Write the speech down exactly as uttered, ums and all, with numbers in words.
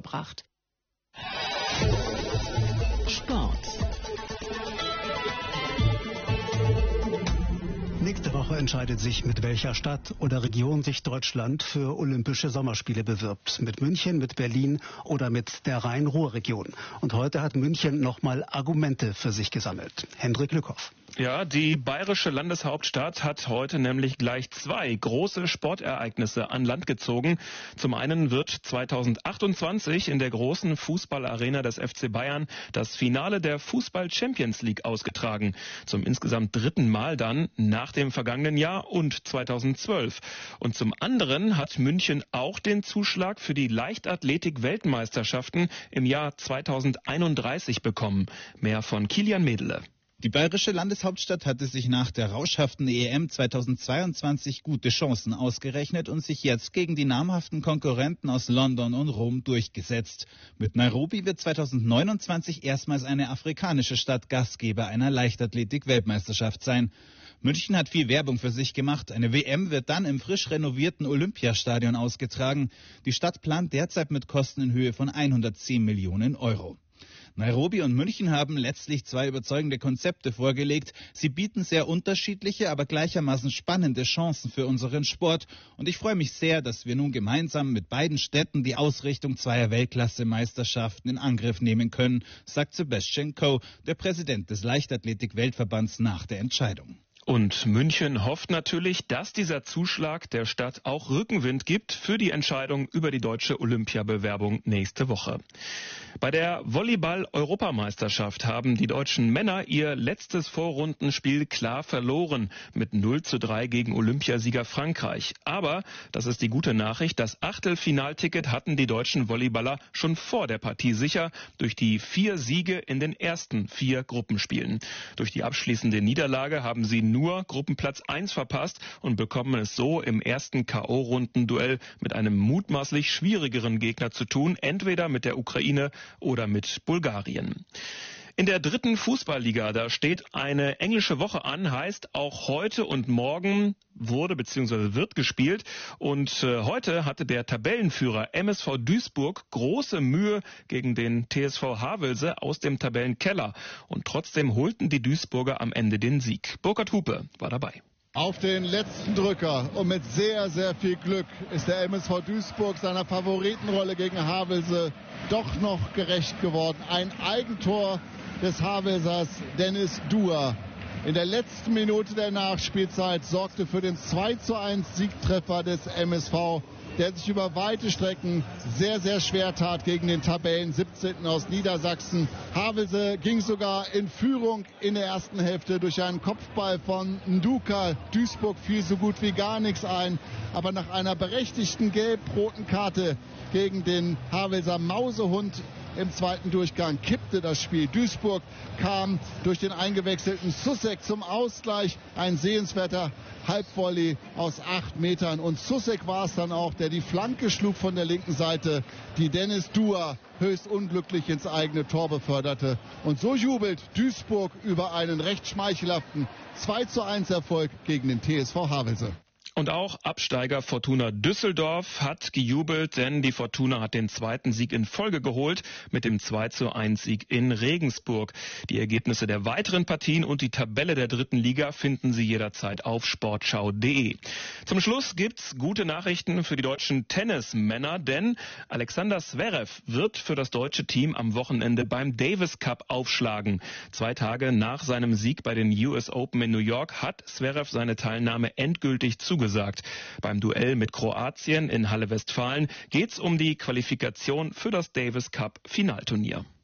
mitgebracht. Sport. Nächste Woche entscheidet sich, mit welcher Stadt oder Region sich Deutschland für Olympische Sommerspiele bewirbt. Mit München, mit Berlin oder mit der Rhein-Ruhr-Region. Und heute hat München nochmal Argumente für sich gesammelt. Hendrik Lückhoff. Ja, die bayerische Landeshauptstadt hat heute nämlich gleich zwei große Sportereignisse an Land gezogen. Zum einen wird zweitausendachtundzwanzig in der großen Fußballarena des F C Bayern das Finale der Fußball-Champions League ausgetragen. Zum insgesamt dritten Mal dann nach dem vergangenen Jahr und zweitausendzwölf. Und zum anderen hat München auch den Zuschlag für die Leichtathletik-Weltmeisterschaften im Jahr zweitausendeinunddreißig bekommen. Mehr von Kilian Mädele. Die bayerische Landeshauptstadt hatte sich nach der rauschhaften E M zweitausendzweiundzwanzig gute Chancen ausgerechnet und sich jetzt gegen die namhaften Konkurrenten aus London und Rom durchgesetzt. Mit Nairobi wird zweitausendneunundzwanzig erstmals eine afrikanische Stadt Gastgeber einer Leichtathletik-Weltmeisterschaft sein. München hat viel Werbung für sich gemacht. Eine W M wird dann im frisch renovierten Olympiastadion ausgetragen. Die Stadt plant derzeit mit Kosten in Höhe von hundertzehn Millionen Euro. Nairobi und München haben letztlich zwei überzeugende Konzepte vorgelegt. Sie bieten sehr unterschiedliche, aber gleichermaßen spannende Chancen für unseren Sport. Und ich freue mich sehr, dass wir nun gemeinsam mit beiden Städten die Ausrichtung zweier Weltklasse-Meisterschaften in Angriff nehmen können, sagt Sebastian Coe, der Präsident des Leichtathletik-Weltverbands, nach der Entscheidung. Und München hofft natürlich, dass dieser Zuschlag der Stadt auch Rückenwind gibt für die Entscheidung über die deutsche Olympiabewerbung nächste Woche. Bei der Volleyball-Europameisterschaft haben die deutschen Männer ihr letztes Vorrundenspiel klar verloren mit null zu drei gegen Olympiasieger Frankreich. Aber, das ist die gute Nachricht, das Achtelfinalticket hatten die deutschen Volleyballer schon vor der Partie sicher durch die vier Siege in den ersten vier Gruppenspielen. Durch die abschließende Niederlage haben sie nur Gruppenplatz eins verpasst und bekommen es so im ersten K O-Rundenduell mit einem mutmaßlich schwierigeren Gegner zu tun, entweder mit der Ukraine oder mit Bulgarien. In der dritten Fußballliga, da steht eine englische Woche an, heißt auch heute und morgen wurde bzw. wird gespielt. Und äh, heute hatte der Tabellenführer M S V Duisburg große Mühe gegen den T S V Havelse aus dem Tabellenkeller. Und trotzdem holten die Duisburger am Ende den Sieg. Burkhard Hupe war dabei. Auf den letzten Drücker und mit sehr, sehr viel Glück ist der M S V Duisburg seiner Favoritenrolle gegen Havelse doch noch gerecht geworden. Ein Eigentor des Havelsers Dennis Dua in der letzten Minute der Nachspielzeit sorgte für den zwei zu eins Siegtreffer des M S V, der sich über weite Strecken sehr, sehr schwer tat gegen den Tabellen siebzehnten aus Niedersachsen. Havelse ging sogar in Führung in der ersten Hälfte durch einen Kopfball von Nduka. Duisburg fiel so gut wie gar nichts ein, aber nach einer berechtigten gelb-roten Karte gegen den Havelser Mausehund im zweiten Durchgang kippte das Spiel. Duisburg kam durch den eingewechselten Susek zum Ausgleich. Ein sehenswerter Halbvolley aus acht Metern. Und Susek war es dann auch, der die Flanke schlug von der linken Seite, die Dennis Dua höchst unglücklich ins eigene Tor beförderte. Und so jubelt Duisburg über einen recht schmeichelhaften zwei zu eins Erfolg gegen den T S V Havelse. Und auch Absteiger Fortuna Düsseldorf hat gejubelt, denn die Fortuna hat den zweiten Sieg in Folge geholt mit dem zwei zu eins Sieg in Regensburg. Die Ergebnisse der weiteren Partien und die Tabelle der dritten Liga finden Sie jederzeit auf sportschau punkt de. Zum Schluss gibt's gute Nachrichten für die deutschen Tennismänner, denn Alexander Zverev wird für das deutsche Team am Wochenende beim Davis Cup aufschlagen. Zwei Tage nach seinem Sieg bei den U S Open in New York hat Zverev seine Teilnahme endgültig zugesagt. Gesagt. Beim Duell mit Kroatien in Halle Westfalen geht's um die Qualifikation für das Davis Cup Finalturnier.